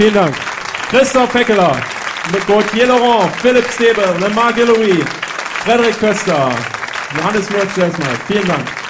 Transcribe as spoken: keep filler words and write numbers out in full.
Vielen Dank. Christoph Feckeler, Gauthier Laurent, Philipp Steber, Lemar Guillory, Frederik Köster, Johannes Merz, vielen Dank.